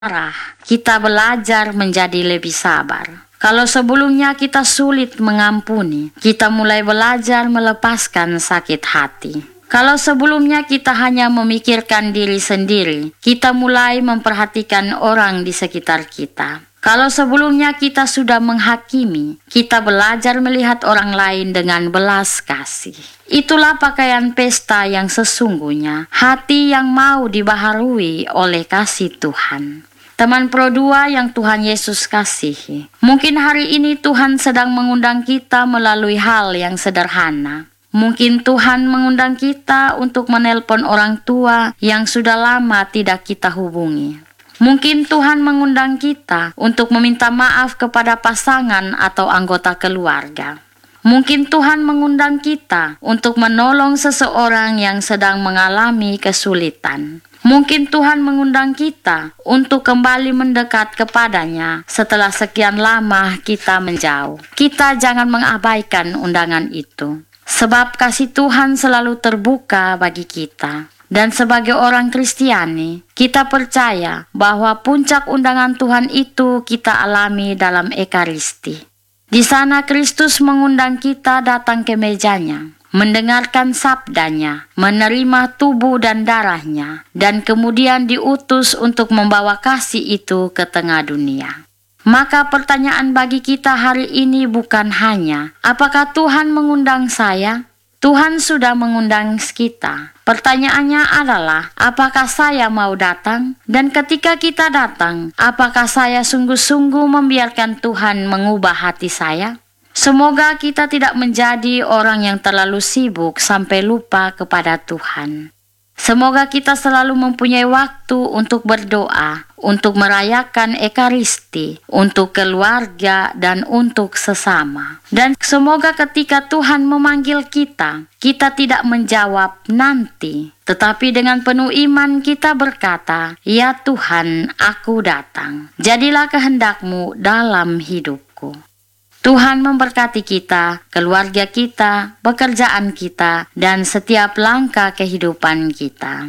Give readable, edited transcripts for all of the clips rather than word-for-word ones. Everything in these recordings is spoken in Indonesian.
marah, kita belajar menjadi lebih sabar. Kalau sebelumnya kita sulit mengampuni, kita mulai belajar melepaskan sakit hati. Kalau sebelumnya kita hanya memikirkan diri sendiri, kita mulai memperhatikan orang di sekitar kita. Kalau sebelumnya kita sudah menghakimi, kita belajar melihat orang lain dengan belas kasih. Itulah pakaian pesta yang sesungguhnya, hati yang mau dibaharui oleh kasih Tuhan. Teman Pro 2 yang Tuhan Yesus kasihi, mungkin hari ini Tuhan sedang mengundang kita melalui hal yang sederhana. Mungkin Tuhan mengundang kita untuk menelpon orang tua yang sudah lama tidak kita hubungi. Mungkin Tuhan mengundang kita untuk meminta maaf kepada pasangan atau anggota keluarga. Mungkin Tuhan mengundang kita untuk menolong seseorang yang sedang mengalami kesulitan. Mungkin Tuhan mengundang kita untuk kembali mendekat kepadanya setelah sekian lama kita menjauh. Kita jangan mengabaikan undangan itu, sebab kasih Tuhan selalu terbuka bagi kita. Dan sebagai orang Kristiani, kita percaya bahwa puncak undangan Tuhan itu kita alami dalam Ekaristi. Di sana Kristus mengundang kita datang ke mejanya, mendengarkan sabdanya, menerima tubuh dan darahnya, dan kemudian diutus untuk membawa kasih itu ke tengah dunia. Maka pertanyaan bagi kita hari ini bukan hanya, apakah Tuhan mengundang saya? Tuhan sudah mengundang kita. Pertanyaannya adalah, apakah saya mau datang? Dan ketika kita datang, apakah saya sungguh-sungguh membiarkan Tuhan mengubah hati saya? Semoga kita tidak menjadi orang yang terlalu sibuk sampai lupa kepada Tuhan. Semoga kita selalu mempunyai waktu untuk berdoa, untuk merayakan Ekaristi, untuk keluarga, dan untuk sesama. Dan semoga ketika Tuhan memanggil kita, kita tidak menjawab nanti, tetapi dengan penuh iman kita berkata, "Ya Tuhan, aku datang. Jadilah kehendak-Mu dalam hidupku." Tuhan memberkati kita, keluarga kita, pekerjaan kita, dan setiap langkah kehidupan kita.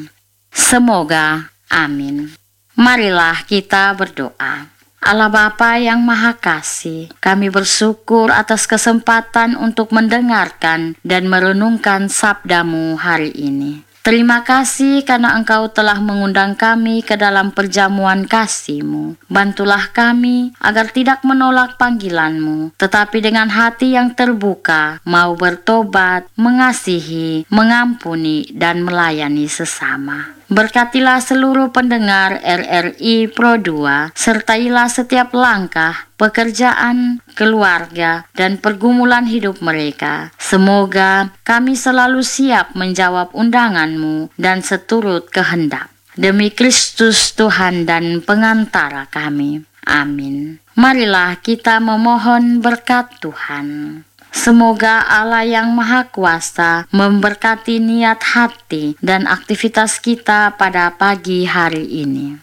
Semoga, amin. Marilah kita berdoa. Allah Bapa yang Maha Kasih, kami bersyukur atas kesempatan untuk mendengarkan dan merenungkan sabda-Mu hari ini. Terima kasih karena Engkau telah mengundang kami ke dalam perjamuan kasih-Mu. Bantulah kami agar tidak menolak panggilan-Mu, tetapi dengan hati yang terbuka, mau bertobat, mengasihi, mengampuni, dan melayani sesama. Berkatilah seluruh pendengar RRI Pro 2, sertailah setiap langkah, pekerjaan, keluarga, dan pergumulan hidup mereka. Semoga kami selalu siap menjawab undangan-Mu dan seturut kehendak. Demi Kristus Tuhan dan pengantara kami. Amin. Marilah kita memohon berkat Tuhan. Semoga Allah yang Maha Kuasa memberkati niat hati dan aktivitas kita pada pagi hari ini.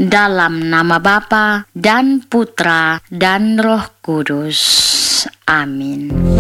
Dalam nama Bapa dan Putra dan Roh Kudus. Amin.